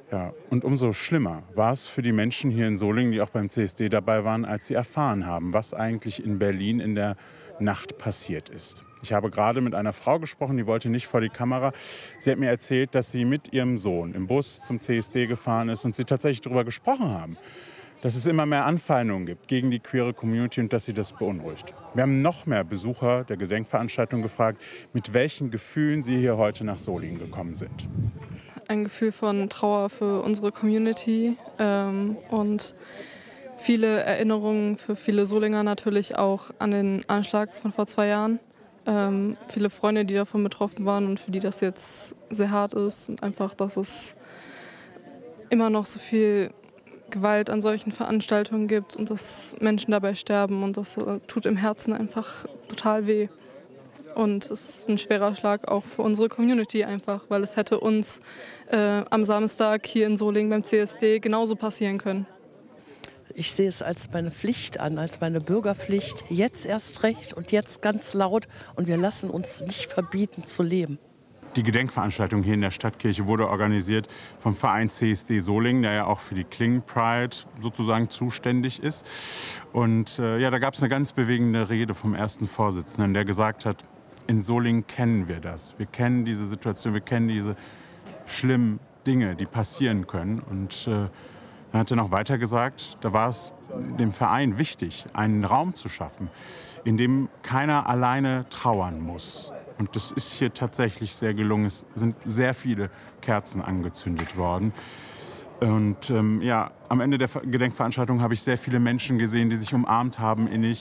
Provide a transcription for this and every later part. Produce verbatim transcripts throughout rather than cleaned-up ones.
Ja, und umso schlimmer war es für die Menschen hier in Solingen, die auch beim C S D dabei waren, als sie erfahren haben, was eigentlich in Berlin in der Nacht passiert ist. Ich habe gerade mit einer Frau gesprochen, die wollte nicht vor die Kamera. Sie hat mir erzählt, dass sie mit ihrem Sohn im Bus zum C S D gefahren ist und sie tatsächlich darüber gesprochen haben, dass es immer mehr Anfeindungen gibt gegen die queere Community und dass sie das beunruhigt. Wir haben noch mehr Besucher der Gedenkveranstaltung gefragt, mit welchen Gefühlen sie hier heute nach Solingen gekommen sind. Ein Gefühl von Trauer für unsere Community ähm, und viele Erinnerungen für viele Solinger natürlich auch an den Anschlag von vor zwei Jahren. Ähm, viele Freunde, die davon betroffen waren und für die das jetzt sehr hart ist. Und einfach, dass es immer noch so viel Gewalt an solchen Veranstaltungen gibt und dass Menschen dabei sterben. Und das äh, tut im Herzen einfach total weh. Und es ist ein schwerer Schlag auch für unsere Community einfach, weil es hätte uns äh, am Samstag hier in Solingen beim C S D genauso passieren können. Ich sehe es als meine Pflicht an, als meine Bürgerpflicht, jetzt erst recht und jetzt ganz laut. Und wir lassen uns nicht verbieten zu leben. Die Gedenkveranstaltung hier in der Stadtkirche wurde organisiert vom Verein C S D Solingen, der ja auch für die Klingen Pride sozusagen zuständig ist. Und äh, ja, da gab es eine ganz bewegende Rede vom ersten Vorsitzenden, der gesagt hat, in Solingen kennen wir das. Wir kennen diese Situation, wir kennen diese schlimmen Dinge, die passieren können. Und äh, dann hat er noch weiter gesagt, da war es dem Verein wichtig, einen Raum zu schaffen, in dem keiner alleine trauern muss. Und das ist hier tatsächlich sehr gelungen. Es sind sehr viele Kerzen angezündet worden. Und ähm, ja, am Ende der Gedenkveranstaltung habe ich sehr viele Menschen gesehen, die sich umarmt haben innig.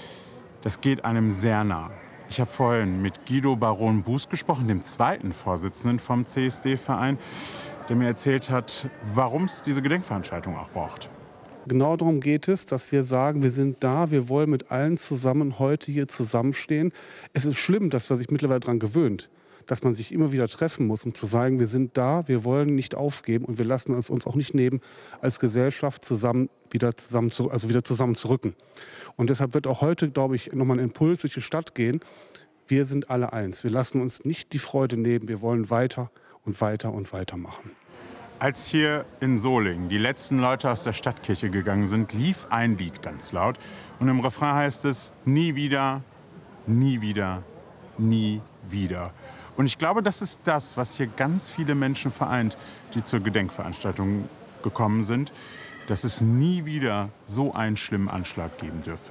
Das geht einem sehr nah. Ich habe vorhin mit Guido Baron Buß gesprochen, dem zweiten Vorsitzenden vom C S D-Verein, der mir erzählt hat, warum es diese Gedenkveranstaltung auch braucht. Genau darum geht es, dass wir sagen, wir sind da, wir wollen mit allen zusammen heute hier zusammenstehen. Es ist schlimm, dass man sich mittlerweile daran gewöhnt, dass man sich immer wieder treffen muss, um zu sagen, wir sind da, wir wollen nicht aufgeben und wir lassen es uns auch nicht nehmen, als Gesellschaft zusammen wieder zusammen zu, also wieder zusammenzurücken. Und deshalb wird auch heute, glaube ich, nochmal ein Impuls durch die Stadt gehen. Wir sind alle eins. Wir lassen uns nicht die Freude nehmen. Wir wollen weiter und weiter und weiter machen. Als hier in Solingen die letzten Leute aus der Stadtkirche gegangen sind, lief ein Lied ganz laut. Und im Refrain heißt es, nie wieder, nie wieder, nie wieder. Und ich glaube, das ist das, was hier ganz viele Menschen vereint, die zur Gedenkveranstaltung gekommen sind, dass es nie wieder so einen schlimmen Anschlag geben dürfe.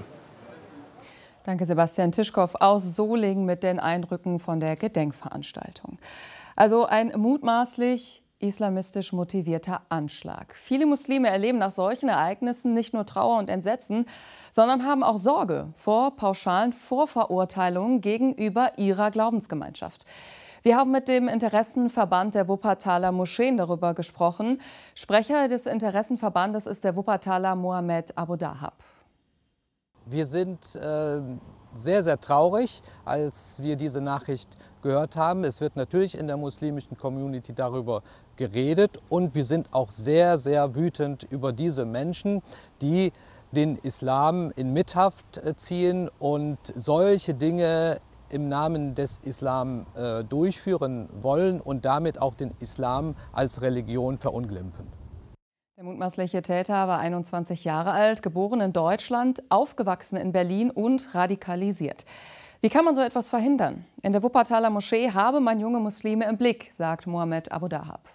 Danke, Sebastian Tischkow aus Solingen mit den Eindrücken von der Gedenkveranstaltung. Also ein mutmaßlich islamistisch motivierter Anschlag. Viele Muslime erleben nach solchen Ereignissen nicht nur Trauer und Entsetzen, sondern haben auch Sorge vor pauschalen Vorverurteilungen gegenüber ihrer Glaubensgemeinschaft. Wir haben mit dem Interessenverband der Wuppertaler Moscheen darüber gesprochen. Sprecher des Interessenverbandes ist der Wuppertaler Mohammed Abu Dahab. Wir sind äh, sehr, sehr traurig, als wir diese Nachricht gehört haben. Es wird natürlich in der muslimischen Community darüber geredet und wir sind auch sehr, sehr wütend über diese Menschen, die den Islam in Mithaft ziehen und solche Dinge im Namen des Islam äh, durchführen wollen und damit auch den Islam als Religion verunglimpfen. Der mutmaßliche Täter war einundzwanzig Jahre alt, geboren in Deutschland, aufgewachsen in Berlin und radikalisiert. Wie kann man so etwas verhindern? In der Wuppertaler Moschee habe man junge Muslime im Blick, sagt Mohammed Abu Dahab.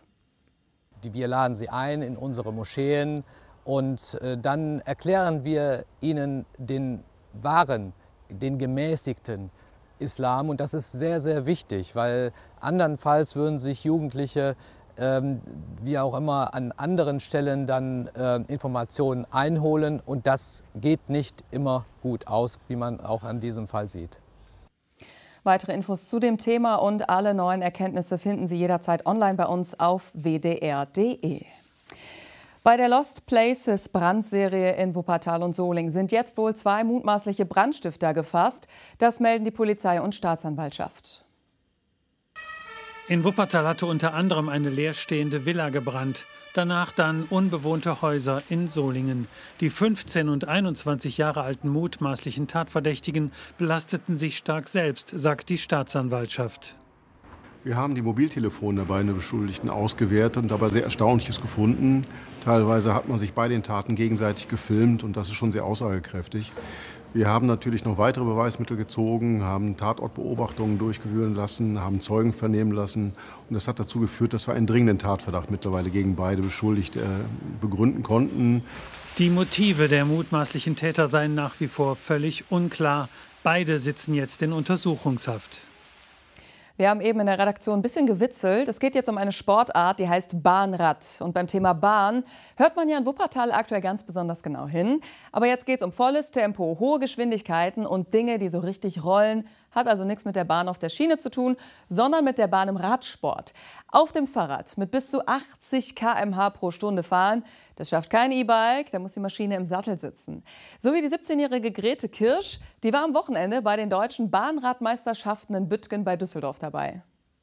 Wir laden sie ein in unsere Moscheen und äh, dann erklären wir ihnen den wahren, den gemäßigten Islam. Und das ist sehr, sehr wichtig, weil andernfalls würden sich Jugendliche ähm, wie auch immer an anderen Stellen dann äh, Informationen einholen. Und das geht nicht immer gut aus, wie man auch an diesem Fall sieht. Weitere Infos zu dem Thema und alle neuen Erkenntnisse finden Sie jederzeit online bei uns auf w d r punkt d e. Bei der Lost Places Brandserie in Wuppertal und Solingen sind jetzt wohl zwei mutmaßliche Brandstifter gefasst. Das melden die Polizei und Staatsanwaltschaft. In Wuppertal hatte unter anderem eine leerstehende Villa gebrannt. Danach dann unbewohnte Häuser in Solingen. Die fünfzehn und einundzwanzig Jahre alten mutmaßlichen Tatverdächtigen belasteten sich stark selbst, sagt die Staatsanwaltschaft. Wir haben die Mobiltelefone der beiden Beschuldigten ausgewertet und dabei sehr Erstaunliches gefunden. Teilweise hat man sich bei den Taten gegenseitig gefilmt und das ist schon sehr aussagekräftig. Wir haben natürlich noch weitere Beweismittel gezogen, haben Tatortbeobachtungen durchführen lassen, haben Zeugen vernehmen lassen. Und das hat dazu geführt, dass wir einen dringenden Tatverdacht mittlerweile gegen beide Beschuldigte begründen konnten. Die Motive der mutmaßlichen Täter seien nach wie vor völlig unklar. Beide sitzen jetzt in Untersuchungshaft. Wir haben eben in der Redaktion ein bisschen gewitzelt. Es geht jetzt um eine Sportart, die heißt Bahnrad. Und beim Thema Bahn hört man ja in Wuppertal aktuell ganz besonders genau hin. Aber jetzt geht es um volles Tempo, hohe Geschwindigkeiten und Dinge, die so richtig rollen. Hat also nichts mit der Bahn auf der Schiene zu tun, sondern mit der Bahn im Radsport. Auf dem Fahrrad mit bis zu achtzig Kilometer pro Stunde pro Stunde fahren. Das schafft kein E-Bike, da muss die Maschine im Sattel sitzen. So wie die siebzehnjährige Grete Kirsch, die war am Wochenende bei den deutschen Bahnradmeisterschaften in Büttgen bei Düsseldorf dabei.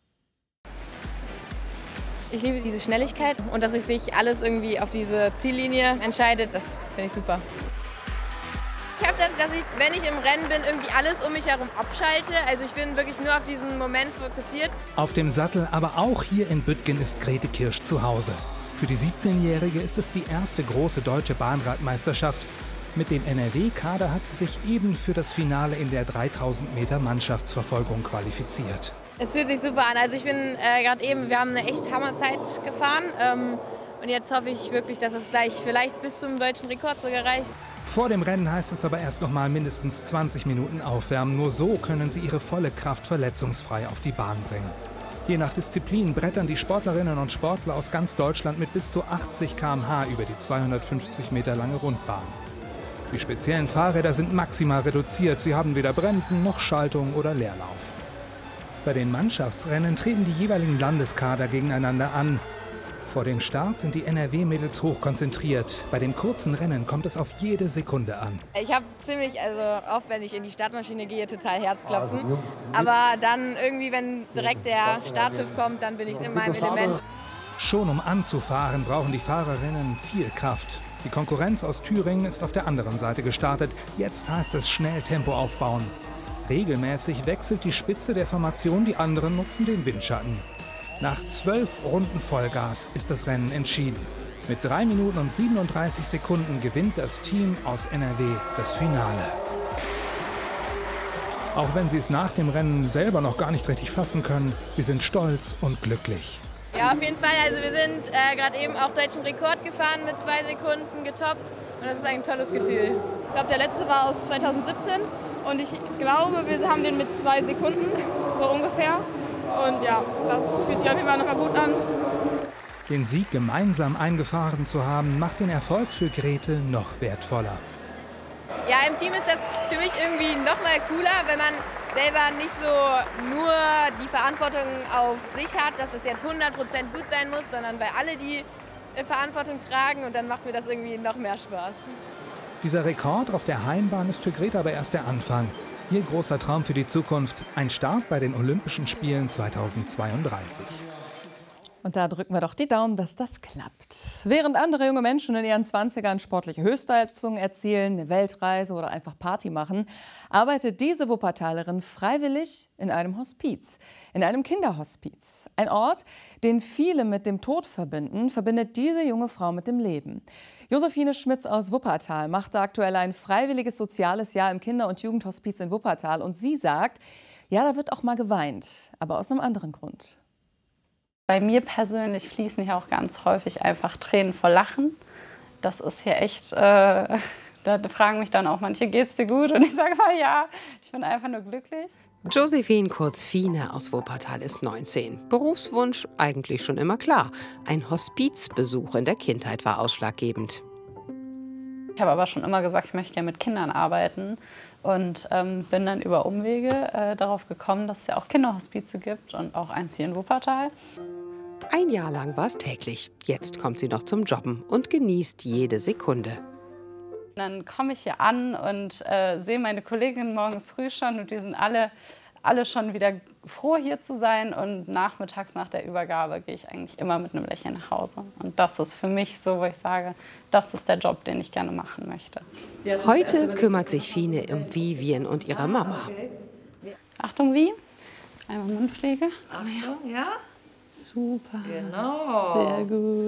Ich liebe diese Schnelligkeit und dass sich alles irgendwie auf diese Ziellinie entscheidet, das finde ich super. Ich habe das, dass ich, wenn ich im Rennen bin, irgendwie alles um mich herum abschalte. Also ich bin wirklich nur auf diesen Moment fokussiert. Auf dem Sattel, aber auch hier in Büttgen ist Grete Kirsch zu Hause. Für die siebzehnjährige ist es die erste große deutsche Bahnradmeisterschaft. Mit dem N R W-Kader hat sie sich eben für das Finale in der dreitausend Meter Mannschaftsverfolgung qualifiziert. Es fühlt sich super an. Also ich bin äh, gerade eben, wir haben eine echt Hammerzeit gefahren. Ähm, und jetzt hoffe ich wirklich, dass es gleich vielleicht bis zum deutschen Rekord sogar reicht. Vor dem Rennen heißt es aber erst noch mal mindestens zwanzig Minuten aufwärmen. Nur so können sie ihre volle Kraft verletzungsfrei auf die Bahn bringen. Je nach Disziplin brettern die Sportlerinnen und Sportler aus ganz Deutschland mit bis zu achtzig Kilometer pro Stunde über die zweihundertfünfzig Meter lange Rundbahn. Die speziellen Fahrräder sind maximal reduziert. Sie haben weder Bremsen noch Schaltung oder Leerlauf. Bei den Mannschaftsrennen treten die jeweiligen Landeskader gegeneinander an. Vor dem Start sind die N R W-Mädels hochkonzentriert. Bei dem kurzen Rennen kommt es auf jede Sekunde an. Ich habe ziemlich, also auch wenn ich in die Startmaschine gehe, total Herzklopfen. Aber dann irgendwie, wenn direkt der Startpfiff kommt, dann bin ich in meinem Element. Schon um anzufahren, brauchen die Fahrerinnen viel Kraft. Die Konkurrenz aus Thüringen ist auf der anderen Seite gestartet. Jetzt heißt es schnell Tempo aufbauen. Regelmäßig wechselt die Spitze der Formation, die anderen nutzen den Windschatten. Nach zwölf Runden Vollgas ist das Rennen entschieden. Mit drei Minuten und siebenunddreißig Sekunden gewinnt das Team aus N R W das Finale. Auch wenn sie es nach dem Rennen selber noch gar nicht richtig fassen können, sie sind stolz und glücklich. Ja, auf jeden Fall. Also wir sind äh, gerade eben auch deutschen Rekord gefahren, mit zwei Sekunden getoppt. Und das ist ein tolles Gefühl. Ich glaube, der letzte war aus zweitausendsiebzehn. Und ich glaube, wir haben den mit zwei Sekunden, so ungefähr. Und ja, das fühlt sich auf jeden Fall noch mal gut an. Den Sieg gemeinsam eingefahren zu haben, macht den Erfolg für Grete noch wertvoller. Ja, im Team ist das für mich irgendwie noch mal cooler, wenn man selber nicht so nur die Verantwortung auf sich hat, dass es jetzt hundert Prozent gut sein muss, sondern weil alle die Verantwortung tragen und dann macht mir das irgendwie noch mehr Spaß. Dieser Rekord auf der Heimbahn ist für Grete aber erst der Anfang. Ihr großer Traum für die Zukunft, ein Start bei den Olympischen Spielen zweitausendzweiunddreißig. Und da drücken wir doch die Daumen, dass das klappt. Während andere junge Menschen in ihren zwanzigern sportliche Höchstleistungen erzielen, eine Weltreise oder einfach Party machen, arbeitet diese Wuppertalerin freiwillig in einem Hospiz, in einem Kinderhospiz. Ein Ort, den viele mit dem Tod verbinden, verbindet diese junge Frau mit dem Leben. Josephine Schmitz aus Wuppertal machte aktuell ein freiwilliges soziales Jahr im Kinder- und Jugendhospiz in Wuppertal. Und sie sagt, ja, da wird auch mal geweint, aber aus einem anderen Grund. Bei mir persönlich fließen hier auch ganz häufig einfach Tränen vor Lachen. Das ist hier echt, äh, da fragen mich dann auch manche, geht's dir gut? Und ich sage mal, ja, ich bin einfach nur glücklich. Josephine, kurz Fine, aus Wuppertal ist neunzehn. Berufswunsch eigentlich schon immer klar. Ein Hospizbesuch in der Kindheit war ausschlaggebend. Ich habe aber schon immer gesagt, ich möchte gerne mit Kindern arbeiten und ähm, bin dann über Umwege äh, darauf gekommen, dass es ja auch Kinderhospize gibt und auch eins hier in Wuppertal. Ein Jahr lang war es täglich. Jetzt kommt sie noch zum Jobben und genießt jede Sekunde. Dann komme ich hier an und äh, sehe meine Kolleginnen morgens früh schon und die sind alle, alle schon wieder froh, hier zu sein. Und nachmittags nach der Übergabe gehe ich eigentlich immer mit einem Lächeln nach Hause. Und das ist für mich so, wo ich sage, das ist der Job, den ich gerne machen möchte. Heute kümmert sich Fine um Vivien und ihre Mama. Achtung, wie? Einmal Mundpflege. Achtung, ja? Super. Genau. Sehr gut.